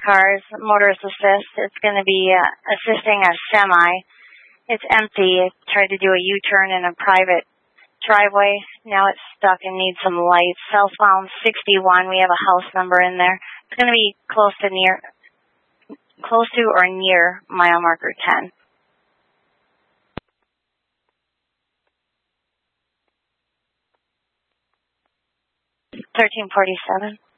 cars, motorist assist. It's going to be assisting a semi. It's empty. It tried to do a U-turn in a private driveway. Now it's stuck and needs some lights. Southbound 61. We have a house number in there. It's going to be close to or near mile marker 10. 1347.